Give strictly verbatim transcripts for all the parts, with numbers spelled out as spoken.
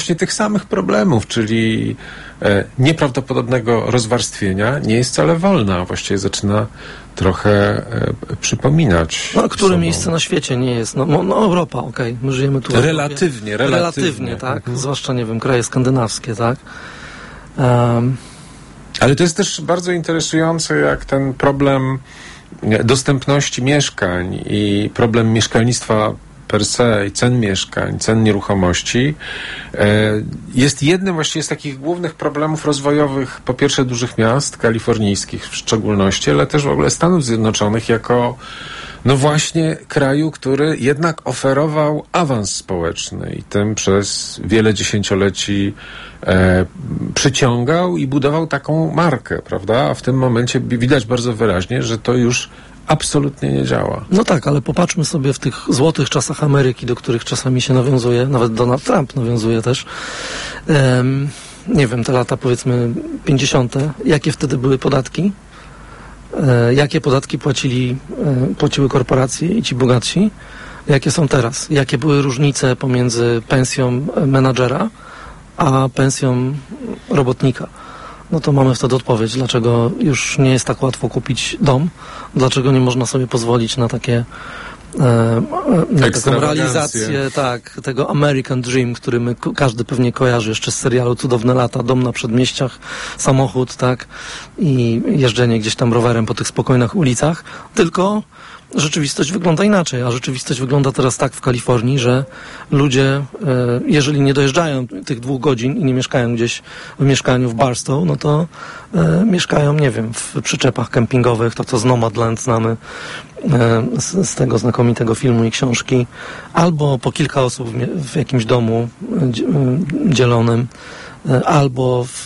właśnie tych samych problemów, czyli e, nieprawdopodobnego rozwarstwienia, nie jest wcale wolna. Właściwie zaczyna trochę e, przypominać. No, a które sobą. miejsce na świecie nie jest? No, no, no Europa, okej, okay. My żyjemy tu. Relatywnie, relatywnie. Relatywnie, tak. Mhm. Zwłaszcza, nie wiem, kraje skandynawskie, tak. Um. Ale to jest też bardzo interesujące, jak ten problem dostępności mieszkań i problem mieszkalnictwa per se i cen mieszkań, cen nieruchomości jest jednym właściwie z takich głównych problemów rozwojowych, po pierwsze dużych miast, kalifornijskich w szczególności, ale też w ogóle Stanów Zjednoczonych jako no właśnie kraju, który jednak oferował awans społeczny i tym przez wiele dziesięcioleci e, przyciągał i budował taką markę, prawda? A w tym momencie widać bardzo wyraźnie, że to już absolutnie nie działa. No tak, ale popatrzmy sobie w tych złotych czasach Ameryki, do których czasami się nawiązuje, nawet Donald Trump nawiązuje też. Um, nie wiem, te lata powiedzmy pięćdziesiąte. Jakie wtedy były podatki? E, jakie podatki płacili, e, płaciły korporacje i ci bogatsi? Jakie są teraz? Jakie były różnice pomiędzy pensją menadżera a pensją robotnika? No to mamy wtedy odpowiedź, dlaczego już nie jest tak łatwo kupić dom, dlaczego nie można sobie pozwolić na takie e, na taką realizację tak, tego American Dream, który my, każdy pewnie kojarzy jeszcze z serialu Cudowne lata, dom na przedmieściach, samochód, tak, i jeżdżenie gdzieś tam rowerem po tych spokojnych ulicach, tylko rzeczywistość wygląda inaczej, a rzeczywistość wygląda teraz tak w Kalifornii, że ludzie, jeżeli nie dojeżdżają tych dwóch godzin i nie mieszkają gdzieś w mieszkaniu w Barstow, no to e, mieszkają, nie wiem, w przyczepach kempingowych, to co z Nomadland znamy e, z, z tego znakomitego filmu i książki, albo po kilka osób w, w jakimś domu e, dzielonym, e, albo w,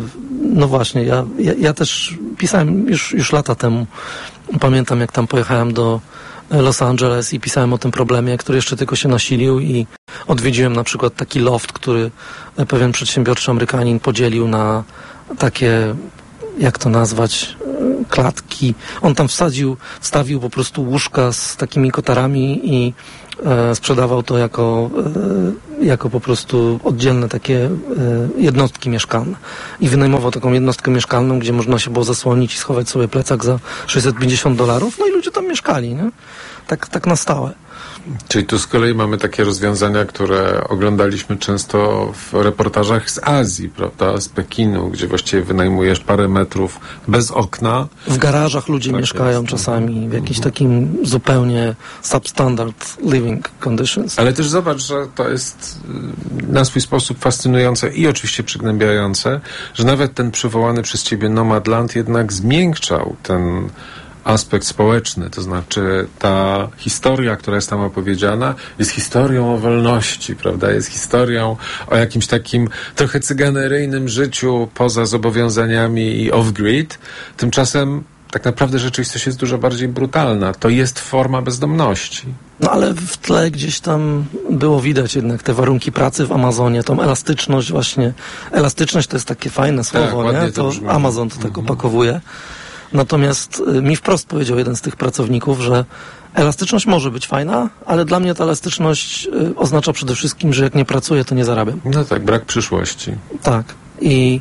no właśnie, ja, ja, ja też pisałem już, już lata temu. Pamiętam, jak tam pojechałem do Los Angeles i pisałem o tym problemie, który jeszcze tylko się nasilił i odwiedziłem na przykład taki loft, który pewien przedsiębiorczy Amerykanin podzielił na takie, jak to nazwać, klatki. On tam wsadził, wstawił po prostu łóżka z takimi kotarami i e, sprzedawał to jako, e, jako po prostu oddzielne takie e, jednostki mieszkalne. I wynajmował taką jednostkę mieszkalną, gdzie można się było zasłonić i schować sobie plecak za sześćset pięćdziesiąt dolarów. No i ludzie tam mieszkali, nie? Tak, tak na stałe. Czyli tu z kolei mamy takie rozwiązania, które oglądaliśmy często w reportażach z Azji, prawda, z Pekinu, gdzie właściwie wynajmujesz parę metrów bez okna. W garażach ludzie tak mieszkają jest. Czasami w jakimś takim zupełnie substandard living conditions. Ale też zobacz, że to jest na swój sposób fascynujące i oczywiście przygnębiające, że nawet ten przywołany przez ciebie Nomadland jednak zmiękczał ten aspekt społeczny, to znaczy ta historia, która jest tam opowiedziana, jest historią o wolności, prawda? Jest historią o jakimś takim trochę cyganeryjnym życiu poza zobowiązaniami i off-grid. Tymczasem tak naprawdę rzeczywistość jest dużo bardziej brutalna. To jest forma bezdomności. No ale w tle gdzieś tam było widać jednak te warunki pracy w Amazonie, tą elastyczność właśnie. Elastyczność to jest takie fajne słowo, tak, nie? To, to Amazon to tak mhm. opakowuje. Natomiast mi wprost powiedział jeden z tych pracowników, że elastyczność może być fajna, ale dla mnie ta elastyczność oznacza przede wszystkim, że jak nie pracuję, to nie zarabiam. No tak, brak przyszłości. Tak. I,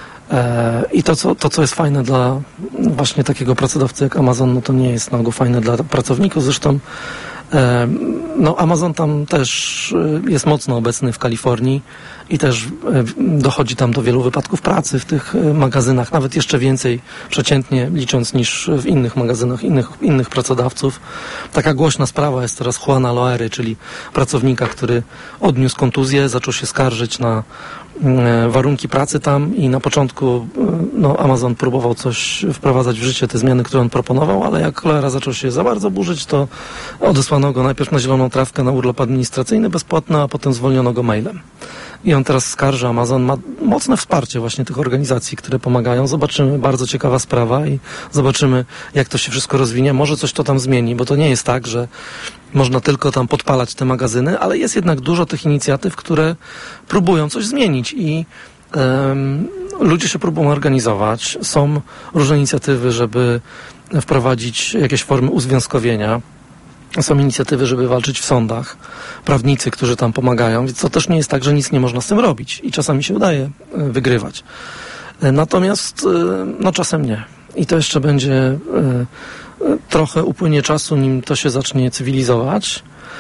e, i to, co, to, co jest fajne dla właśnie takiego pracodawcy jak Amazon, no to nie jest na ogół fajne dla pracowników. Zresztą e, no Amazon tam też jest mocno obecny w Kalifornii i też dochodzi tam do wielu wypadków pracy w tych magazynach, nawet jeszcze więcej przeciętnie licząc niż w innych magazynach, innych, innych pracodawców. Taka głośna sprawa jest teraz Juana Loery, czyli pracownika, który odniósł kontuzję, zaczął się skarżyć na warunki pracy tam i na początku no, Amazon próbował coś wprowadzać w życie, te zmiany, które on proponował, ale jak cholera zaczął się za bardzo burzyć, to odesłano go najpierw na zieloną trawkę na urlop administracyjny bezpłatny, a potem zwolniono go mailem. I on teraz skarży, Amazon ma mocne wsparcie właśnie tych organizacji, które pomagają. Zobaczymy, bardzo ciekawa sprawa i zobaczymy, jak to się wszystko rozwinie. Może coś to tam zmieni, bo to nie jest tak, że można tylko tam podpalać te magazyny, ale jest jednak dużo tych inicjatyw, które próbują coś zmienić i um, ludzie się próbują organizować. Są różne inicjatywy, żeby wprowadzić jakieś formy uzwiązkowienia. Są inicjatywy, żeby walczyć w sądach, prawnicy, którzy tam pomagają, więc to też nie jest tak, że nic nie można z tym robić i czasami się udaje wygrywać. Natomiast no czasem nie. I to jeszcze będzie trochę upłynie czasu, nim to się zacznie cywilizować.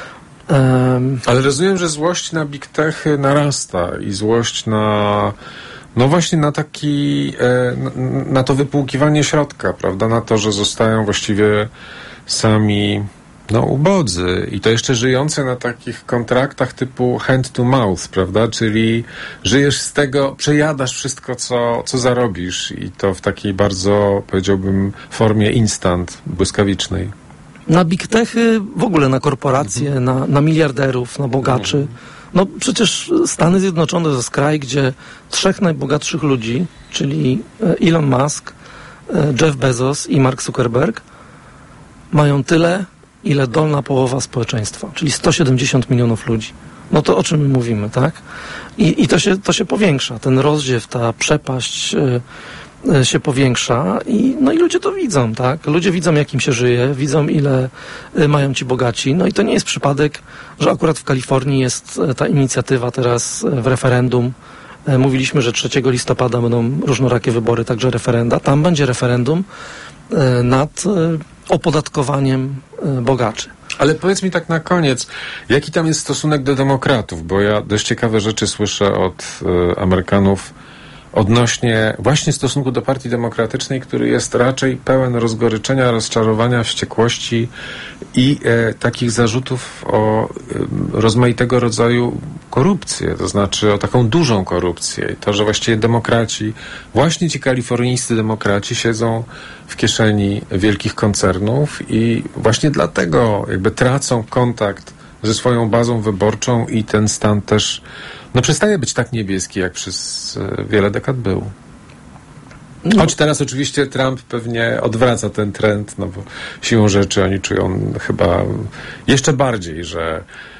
Ale rozumiem, że złość na big techy narasta i złość na no właśnie na taki na to wypłukiwanie środka, prawda? Na to, że zostają właściwie sami no ubodzy i to jeszcze żyjące na takich kontraktach typu hand to mouth, prawda? Czyli żyjesz z tego, przejadasz wszystko, co, co zarobisz i to w takiej bardzo, powiedziałbym, formie instant, błyskawicznej. Na big techy, w ogóle na korporacje, mhm. na, na miliarderów, na bogaczy. Mhm. No przecież Stany Zjednoczone to jest kraj, gdzie trzech najbogatszych ludzi, czyli Elon Musk, Jeff Bezos i Mark Zuckerberg, mają tyle, ile dolna połowa społeczeństwa, czyli sto siedemdziesiąt milionów ludzi. No to o czym my mówimy, tak? I, i to, się, to się powiększa. Ten rozdziew, ta przepaść y, y, się powiększa i, no i ludzie to widzą, tak? Ludzie widzą, jak im się żyje, widzą, ile y, mają ci bogaci. No i to nie jest przypadek, że akurat w Kalifornii jest y, ta inicjatywa teraz y, w referendum. Y, mówiliśmy, że trzeciego listopada będą różnorakie wybory, także referenda. Tam będzie referendum y, nad y, opodatkowaniem y, bogaczy. Ale powiedz mi tak na koniec, jaki tam jest stosunek do demokratów? Bo ja dość ciekawe rzeczy słyszę od y, Amerykanów odnośnie właśnie stosunku do Partii Demokratycznej, który jest raczej pełen rozgoryczenia, rozczarowania, wściekłości i e, takich zarzutów o e, rozmaitego rodzaju korupcję, to znaczy o taką dużą korupcję. I to, że właściwie demokraci, właśnie ci kalifornijscy demokraci siedzą w kieszeni wielkich koncernów i właśnie dlatego jakby tracą kontakt ze swoją bazą wyborczą i ten stan też no przestaje być tak niebieski, jak przez wiele dekad był. No. Choć teraz oczywiście Trump pewnie odwraca ten trend, no bo siłą rzeczy oni czują chyba jeszcze bardziej, że,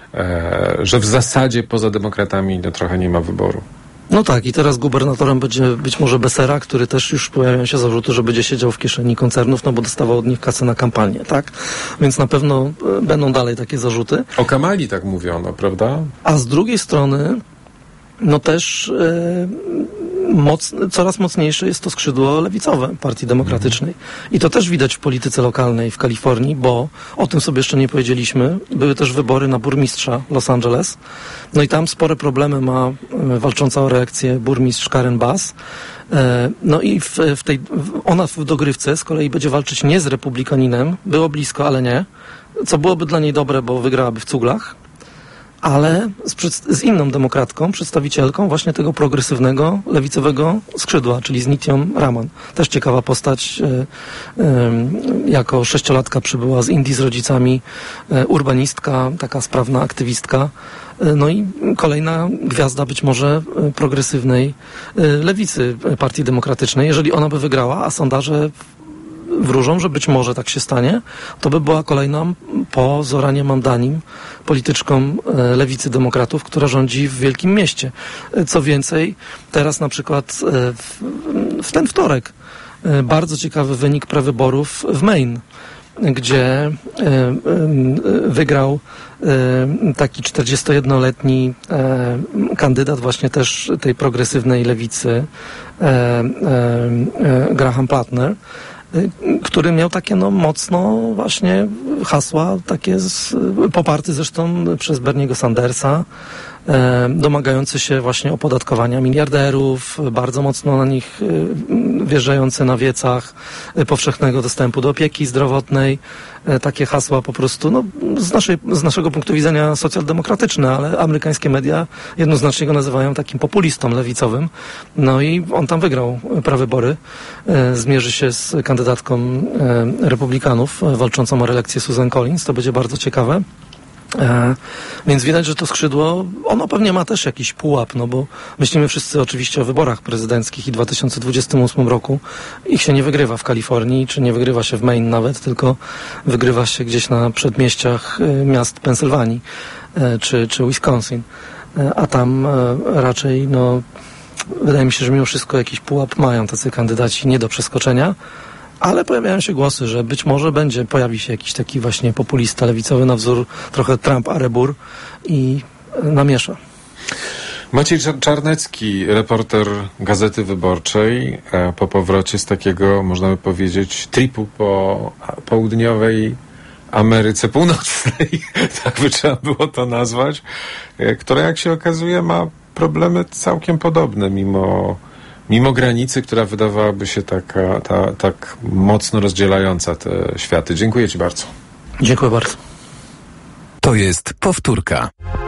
e, że w zasadzie poza demokratami no trochę nie ma wyboru. No tak, i teraz gubernatorem będzie być może Becerra, który też już pojawiają się zarzuty, że będzie siedział w kieszeni koncernów, no bo dostawał od nich kasę na kampanię, tak? Więc na pewno e, będą dalej takie zarzuty. O Kamali tak mówiono, prawda? A z drugiej strony no też e, moc, coraz mocniejsze jest to skrzydło lewicowe Partii Demokratycznej. I to też widać w polityce lokalnej w Kalifornii, bo o tym sobie jeszcze nie powiedzieliśmy. Były też wybory na burmistrza Los Angeles. No i tam spore problemy ma e, walcząca o reakcję burmistrz Karen Bass. E, no i w, w tej, w, ona w dogrywce z kolei będzie walczyć nie z republikaninem, było blisko, ale nie, co byłoby dla niej dobre, bo wygrałaby w cuglach, ale z, z inną demokratką, przedstawicielką właśnie tego progresywnego, lewicowego skrzydła, czyli z Nithią Raman. Też ciekawa postać, e, e, jako sześciolatka przybyła z Indii z rodzicami, e, urbanistka, taka sprawna aktywistka, e, no i kolejna gwiazda być może e, progresywnej e, lewicy Partii Demokratycznej. Jeżeli ona by wygrała, a sondaże wróżą, że być może tak się stanie, to by była kolejna po Zoranie Mamdanim polityczką e, lewicy demokratów, która rządzi w wielkim mieście. E, co więcej, teraz na przykład e, w, w ten wtorek e, bardzo ciekawy wynik prewyborów w Maine, gdzie e, e, wygrał e, taki czterdziestojednoletni e, kandydat właśnie też tej progresywnej lewicy e, e, e, Graham Plattner, który miał takie no mocno właśnie hasła, takie z, poparte zresztą przez Berniego Sandersa, e, domagający się właśnie opodatkowania miliarderów, bardzo mocno na nich e, wjeżdżający na wiecach, e, powszechnego dostępu do opieki zdrowotnej. E, takie hasła po prostu, no z, naszej, z naszego punktu widzenia socjaldemokratyczne, ale amerykańskie media jednoznacznie go nazywają takim populistą lewicowym. No i on tam wygrał prawybory. E, zmierzy się z kandydatką e, republikanów e, walczącą o reelekcję Susan Collins. To będzie bardzo ciekawe. E, więc widać, że to skrzydło, ono pewnie ma też jakiś pułap, no bo myślimy wszyscy oczywiście o wyborach prezydenckich i w dwa tysiące dwudziestym ósmym roku ich się nie wygrywa w Kalifornii, czy nie wygrywa się w Maine nawet, tylko wygrywa się gdzieś na przedmieściach e, miast Pensylwanii e, czy, czy Wisconsin. E, a tam e, raczej, no, wydaje mi się, że mimo wszystko jakiś pułap mają tacy kandydaci nie do przeskoczenia. Ale pojawiają się głosy, że być może będzie, pojawi się jakiś taki właśnie populista lewicowy na wzór trochę Trump-Arebur i namiesza. Maciej Czarnecki, reporter Gazety Wyborczej, po powrocie z takiego, można by powiedzieć, tripu po południowej Ameryce Północnej, tak by trzeba było to nazwać, która, jak się okazuje, ma problemy całkiem podobne, mimo, mimo granicy, która wydawałaby się taka, ta, tak mocno rozdzielająca te światy. Dziękuję Ci bardzo. Dziękuję bardzo. To jest powtórka.